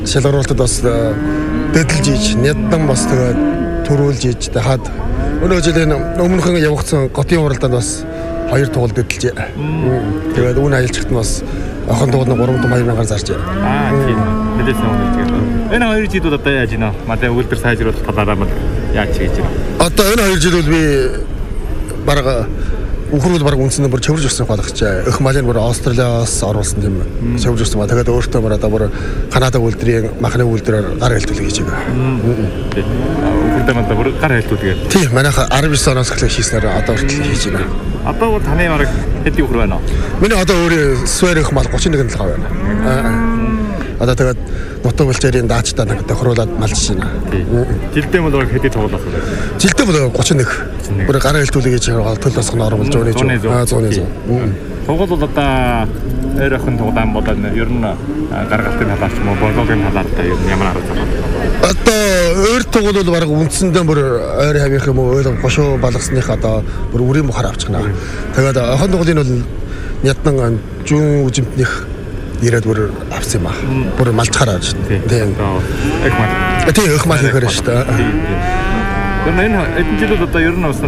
Шалгаруулалтад бас дэдэлж ийж, няддан бас тэгээд төрүүлж ийж хаад өнөө жилийн өмнөхөн явагдсан Готын уралдаанд бас 2 тоглолт дэдэлж. Тэгээд үүн аялжчихт нь бас охин тоглолт 3,200,000 зарж. Тийм. Мэдээсэн үнэ тэгээд. Энэ 2 жилүүд одоо яаж ийна? Манай өгүүлбэр сайжруулах талаараа яаж хийж байна? Одоо энэ 2 жилүүд би бараг Ухрууд бараг үнсэн бүр чөврж өгсөн болгоч. Өх малын бүр Австралиас оруулсан тийм чөврж өгсөн ба. Тэгээд өөртөө бүр одоо бүр Канада үйлдвэрийн махны үйлдвэрээр гар хэлтүүлэг хийж байгаа. Ухруудаа мандаа бүр гар хэлтүүлгээ. Тийм, манайха 19 оноос эхлээд хийснээр одоо хүртэл хийж байна. Одоо таны бараг хэдийн ухр байна уу? Миний одоо өөрөө Сверих мал 31 толгой байна. Одоо тэгээд нутаг булчирийн даачдаа нэг тохируулаад малж байна. Жилдээ бол хэдийн тоглох вэ? Жилдээ бол 31. Бүр гар хэлтүүлэг хийж байгаа төл босгоно оруулж өнөөж. 100. Тоглол бол одоо өөр охин тоглоом бол ер нь гаргалтын талаар ч юм уу борлуулгын талаар та ер нь ямар арга зам байна? Одоо өөр тоглол бол бараг үндсэндээ бүр ойр хавих юм уу ойлго гошоо балгасных одоо бүр үрийн бухаар авчихна. Тэгээд охин тоглолын бол нядан зүүн үжимтнийх ирээд бүр авсан юм аа. Бүр малж хараад. Тийм. Их мал. Тийм их мал хийхээр шүү дээ. Энэ эдгээр жилүүд одоо ер нь бас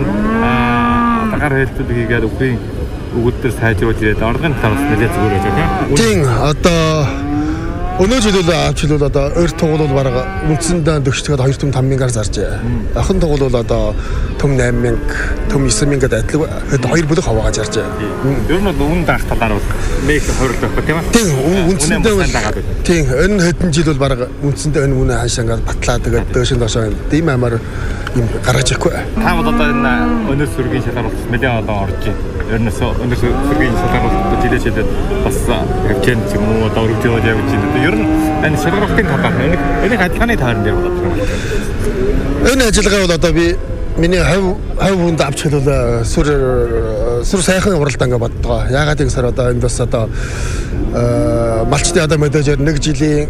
гар хэлтүүлэг хийгээд үгийн өгүүлбэр сайжруулж ирээд орлогын талаас нэлээд зүгээр байж байгаа. Тийм одоо өнөө жилүүд авчлал одоо ойр тоглол бараг үндсэндээ дөгчдөд 2,500,000 зарж. Охин тоглол бол одоо төм 8,000, төм 9,000 гэдэг адилхан хэд 2 бүлэг хаваагаа зарж. Ер нь бол үн даах талаар бол мэйх хойрлох байхгүй тийм үү? Тийм үндсэндээ тийм энэ хэдэн жил бол бараг үндсэндээ энэ үнэ хаашаа ингээд батлаа тэгээд дөөшин доошоо тийм амар юм гаргаж ихгүй. Та бол одоо энэ өнөр сүргийн шалгаруулалт нэлээд олон орж байна. Ер нь өнөр сүргийн шалгаруулалт жилээчээд бас хөвчэн ч юм уу одоо өргөжөөд явж байна. Ер нь энэ шалгаруулалтын талаар энийг адилханы таарн дээр болоод байна. Энэ ажиллагаа бол одоо би миний хав хүнд авч хэлвэл сүр сайхан уралдаан гэж боддгоо. Яагаад гэвэл одоо энэ бас одоо малчтын одоо мэдээж 1 жилийн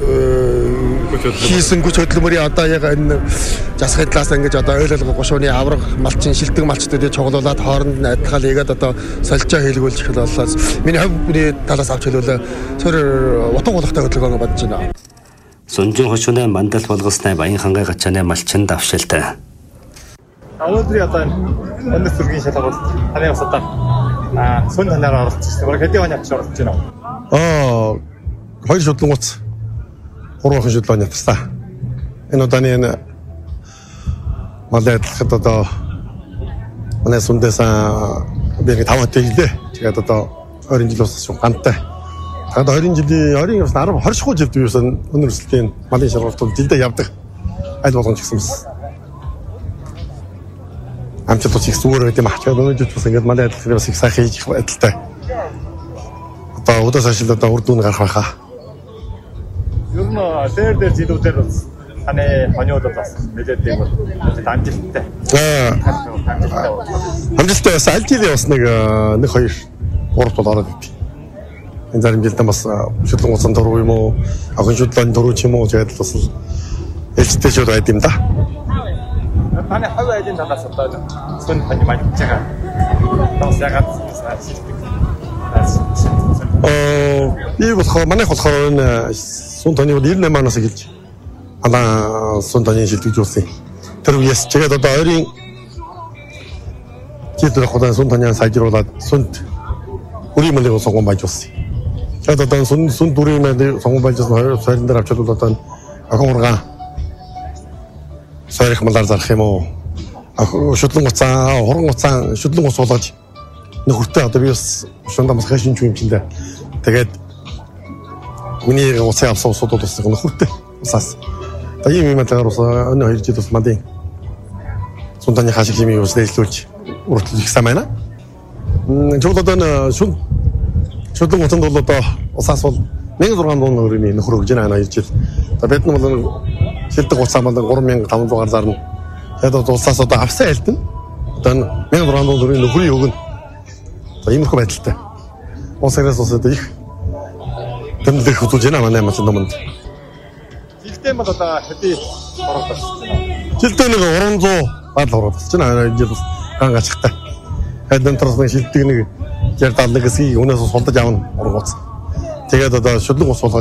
хийсэн хүч хөдөлмөрийн одоо яг энэ засгийн талаас ингэж одоо ойлголго гошууны авраг малчин шилдэг малчтуудыг чоглуулад хооронд нь адилхан хийгээд одоо солилцоо хийлгүүлж их боллоо. Миний хавьны талаас авч хэлвэл цор утга болгохтой хөдөлгөөн бодож байна. Сунжин хошууны мандал болгосноо баян хангай гачааны малчин давшилтай. Өнөөдрийн одоо өндөр сүргийн шалгаруулалт таны бас одоо сүн танаар оролцсон. Бараг хэдийн оны авч оролцож байна уу? 2 шудлангууц 3 охин шудлааны явтсан. Энэ удааны энэ малайдлахад одоо манай сүндэсэн би 5 хот ийлээ. Тэгээд одоо 20 жил болсон шүү гантай. Тэгээд 20 жилийн 20 шхуу жилд юусан өнөр өсөлтийн малын шалгуулалт жилдээ явдаг. Аль болгон ч гэсэн бас амжилт их зүгээр гэдэг юм ачаад өнөөдөр бас ингээд малын адилхан бас их сайхан хийж байдалтай. Одоо удаас ашил одоо үр дүн гарах байхаа. Ер нь дээр жилүүдээр бас таны хониуд бас нэлээд юм бол амжилттай. Амжилттай бас аль жилийн бас нэг 2 3 бол ороод идэв. Энэ зарим жилдээ бас шудлан уцан дөрөв юм уу, охин шудлааны дөрөв ч юм уу тэгээд бас ээлжтэй шууд байд юм да. Таны хавь айлын талаас одоо сүн таны маань байгаа. Тас ягаад би болохоор манайх болохоор энэ сүн таны бол 98 оноос эхэлж алаа сүн таны шилжүүлсэн. Тэр үеэс чигээд одоо ойрын жилдээ хадаа сүн таны сайжруулад сүнд үрийн мэлийг сонгон байжулсан. Тэгээд одоо сүн дүрийн мэлийг сонгон байжулсан 2 сарын дээр авчвал одоо охин ургаан сарих малаар зарах юм уу? Шудлан уцаа, хорон уцаа, шудлан уц болгож нөхөртөө одоо би бас шундаа бас хэшин юм чинь. Тэгээд миний уцаа авсан усууд бас нөхөртөө усаас. Одоо ийм юм тагаар ус өнөө 2 жил бас мандын сунтаны хашиг химийг ус дэлгүүлж үргэлжлэх сайн байна. Жол одоо шудлан уцанд бол одоо усаас бол 1600 төгрөгийн нөхөр өгж байна 2 жил. Одоо бид нар бол шилдэг уцаа манд 3500-аар зарна. Тэгээд улсаас одоо авсан айлтна. Одоо 1600 төгрөгийн нөхрийн өгнө. Одоо иймэрхүү байдалтай. Улсаас одоо их тэмдэг хөтүүлж байна манай малын номонд. Жилдээ бол одоо хэдий ороод байна. Жилдээ нэг 300 баал ороод байна. Энэ жил ган гачхтай. Хэдэн тарсны шилдэг нэг 60-70 хэсгийг өнөөс сулдаж авна ургууц. Тэгээд одоо шудлаг ус болгож